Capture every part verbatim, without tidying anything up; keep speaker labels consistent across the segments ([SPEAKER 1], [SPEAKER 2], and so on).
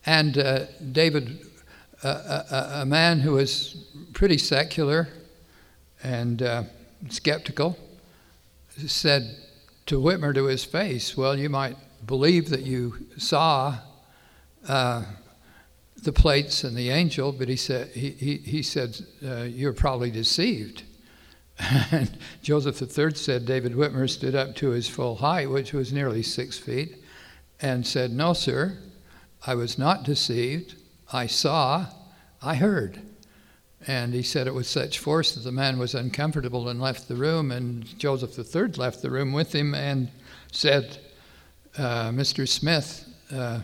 [SPEAKER 1] And uh, David, uh, a, a man who was pretty secular and uh, skeptical, said to Whitmer to his face, well, you might believe that you saw uh, the plates and the angel, but he said, he, he, he said uh, you're probably deceived. And Joseph the Third said David Whitmer stood up to his full height, which was nearly six feet, and said, no, sir, I was not deceived. I saw, I heard. And he said it with such force that the man was uncomfortable and left the room, and Joseph the Third left the room with him and said, uh, Mister Smith, uh,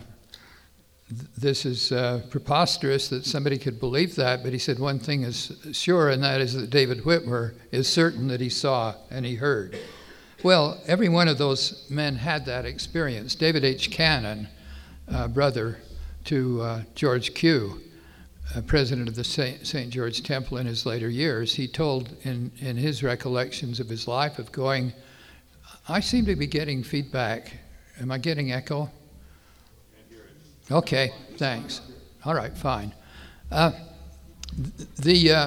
[SPEAKER 1] this is uh, preposterous that somebody could believe that, but he said one thing is sure, and that is that David Whitmer is certain that he saw and he heard. Well, every one of those men had that experience. David H. Cannon, uh, brother to uh, George Q., uh, president of the Saint George Temple in his later years, he told in, in his recollections of his life of going, I seem to be getting feedback. Am I getting echo? Okay, thanks. All right, fine. Uh, the uh,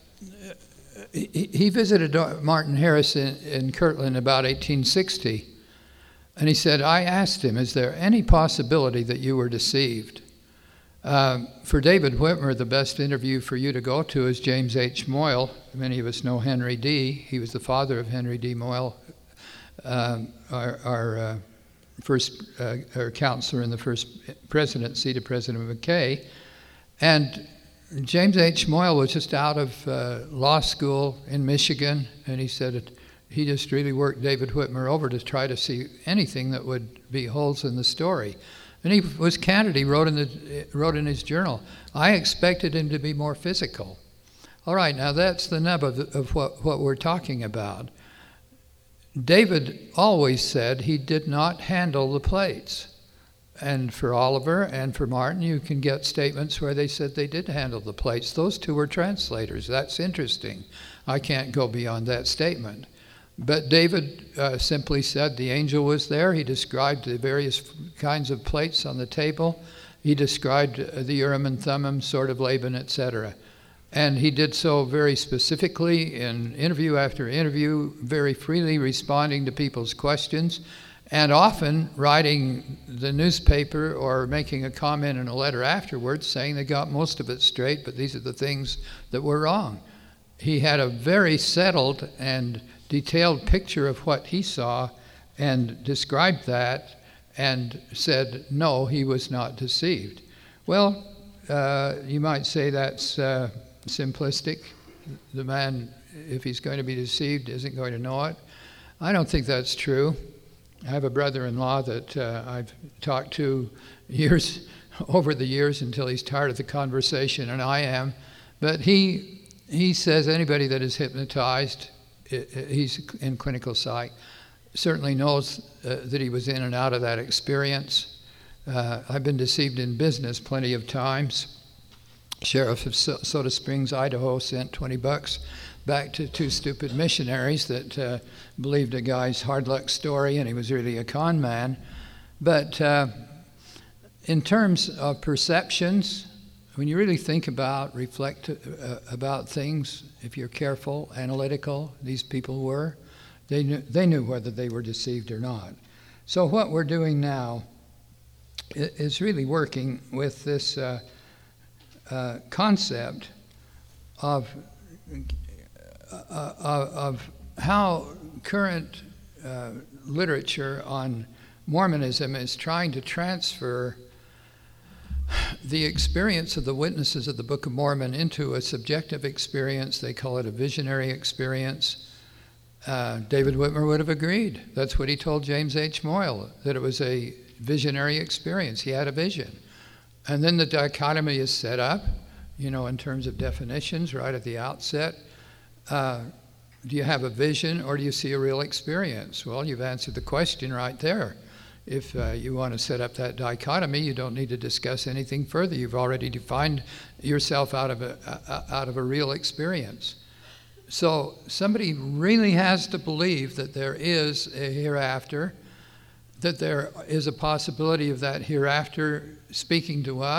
[SPEAKER 1] he, he visited Martin Harris in, in Kirtland about eighteen sixty, and he said, I asked him, is there any possibility that you were deceived? Um, for David Whitmer, the best interview for you to go to is James H. Moyle. Many of us know Henry D. He was the father of Henry D. Moyle, um, our, our uh, first uh, or counselor in the first presidency to President McKay. And James H. Moyle was just out of uh, law school in Michigan, and he said it, he just really worked David Whitmer over to try to see anything that would be holes in the story. And he was candid. He wrote in, the, wrote in his journal, I expected him to be more physical. All right, now that's the nub of, the, of what, what we're talking about. David always said he did not handle the plates. And for Oliver and for Martin, you can get statements where they said they did handle the plates. Those two were translators. That's interesting. I can't go beyond that statement. But David uh, simply said the angel was there. He described the various kinds of plates on the table. He described uh, the Urim and Thummim, sword of Laban, et cetera. And he did so very specifically in interview after interview, very freely responding to people's questions, and often writing the newspaper or making a comment in a letter afterwards saying they got most of it straight, but these are the things that were wrong. He had a very settled and detailed picture of what he saw and described that and said, no, he was not deceived. Well, uh, you might say that's uh, simplistic. The man, if he's going to be deceived, isn't going to know it. I don't think that's true. I have a brother-in-law that uh, I've talked to years over the years until he's tired of the conversation, and I am. But he he says anybody that is hypnotized, he's in clinical psych, certainly knows uh, that he was in and out of that experience. Uh, I've been deceived in business plenty of times. Sheriff of Soda Springs, Idaho, sent twenty bucks back to two stupid missionaries that uh, believed a guy's hard luck story, and he was really a con man. But uh, in terms of perceptions, when you really think about, reflect uh, about things, if you're careful, analytical, these people were, they knew, they knew whether they were deceived or not. So what we're doing now is really working with this uh, uh, concept of Uh, of how current uh, literature on Mormonism is trying to transfer the experience of the witnesses of the Book of Mormon into a subjective experience. They call it a visionary experience. Uh, David Whitmer would have agreed. That's what he told James H. Moyle, that it was a visionary experience. He had a vision. And then the dichotomy is set up, you know, in terms of definitions right at the outset. Uh, do you have a vision or do you see a real experience? Well, you've answered the question right there. If uh, you want to set up that dichotomy, you don't need to discuss anything further. You've already defined yourself out of a, uh, out of a real experience. So somebody really has to believe that there is a hereafter, that there is a possibility of that hereafter speaking to us.